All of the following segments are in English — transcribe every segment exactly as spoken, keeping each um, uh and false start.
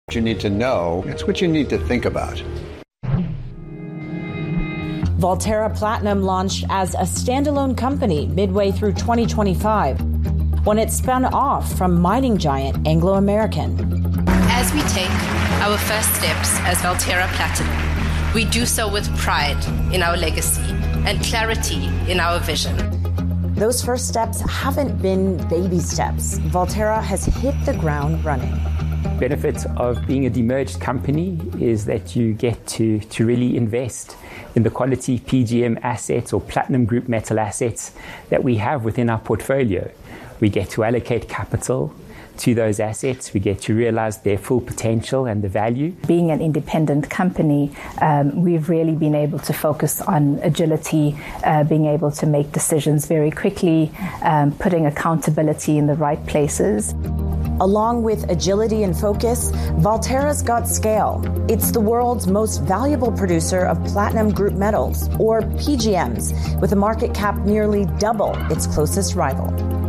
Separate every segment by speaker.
Speaker 1: you need to know, it's what you need to think about.
Speaker 2: Valterra Platinum launched as a standalone company midway through twenty twenty-five when it spun off from mining giant Anglo American.
Speaker 3: As we take our first steps as Valterra Platinum, we do so with pride in our legacy and clarity in our vision.
Speaker 2: Those first steps haven't been baby steps. Valterra has hit the ground running.
Speaker 4: Benefit of being a demerged company is that you get to, to really invest in the quality P G M assets or platinum group metal assets that we have within our portfolio. We get to allocate capital to those assets. We get to realize their full potential and the value.
Speaker 5: Being an independent company, um, we've really been able to focus on agility, uh, being able to make decisions very quickly, um, putting accountability in the right places.
Speaker 2: Along with agility and focus, Valterra's got scale. It's the world's most valuable producer of platinum group metals, or P G Ms, with a market cap nearly double its closest rival.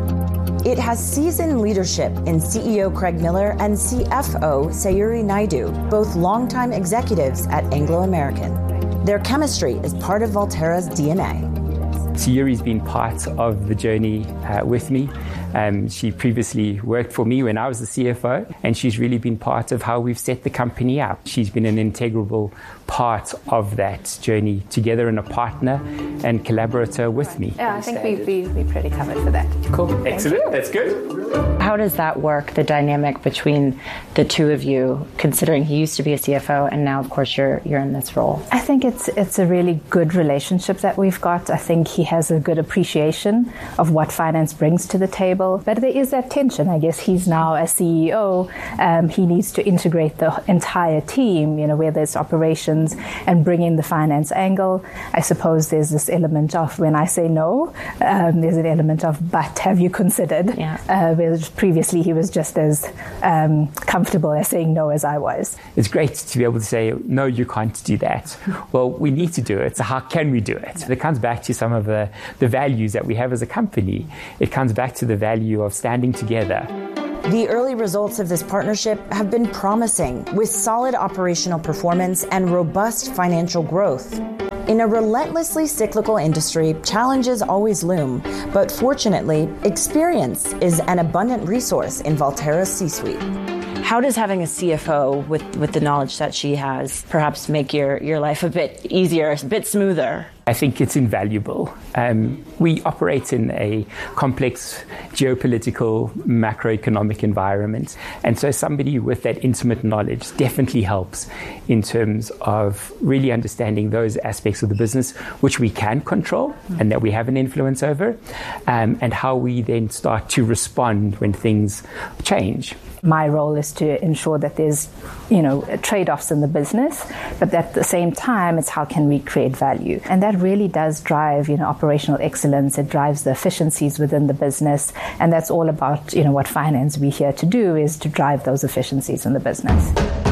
Speaker 2: It has seasoned leadership in C E O Craig Miller and C F O Sayuri Naidu, both longtime executives at Anglo American. Their chemistry is part of Valterra's D N A.
Speaker 4: Sayuri's been part of the journey uh, with me. Um, she previously worked for me when I was the C F O, and she's really been part of how we've set the company up. She's been an integral part of that journey, together and a partner and collaborator with me.
Speaker 5: Yeah, I think we, we, we're pretty covered for that.
Speaker 4: Cool. Excellent. That's good.
Speaker 6: How does that work, the dynamic between the two of you, considering he used to be a C F O and now, of course, you're you're in this role?
Speaker 5: I think it's it's a really good relationship that we've got. I think he has a good appreciation of what finance brings to the table. But there is that tension. I guess he's now a C E O. Um, he needs to integrate the entire team, you know, whether it's operations and bring in the finance angle. I suppose there's this element of, when I say no, um, there's an element of, but have you considered?
Speaker 6: Yeah.
Speaker 5: Uh, whereas previously he was just as um, comfortable as saying no as I was.
Speaker 4: It's great to be able to say, no, you can't do that. Well, we need to do it. So how can we do it? It comes back to some of the, the values that we have as a company. It comes back to the value of standing together.
Speaker 2: The early results of this partnership have been promising, with solid operational performance and robust financial growth. In a relentlessly cyclical industry, challenges always loom, but fortunately, experience is an abundant resource in Valterra's C-suite. How does having a C F O with, with the knowledge that she has perhaps make your, your life a bit easier, a bit smoother?
Speaker 4: I think it's invaluable. Um, we operate in a complex geopolitical, macroeconomic environment. And so somebody with that intimate knowledge definitely helps in terms of really understanding those aspects of the business which we can control mm-hmm. and that we have an influence over, um, and how we then start to respond when things change.
Speaker 5: My role is to ensure that there's, you know, trade-offs in the business, but at the same time, it's how can we create value. And that really does drive, you know, operational excellence. It drives the efficiencies within the business. And that's all about, you know, what finance we're here to do is to drive those efficiencies in the business.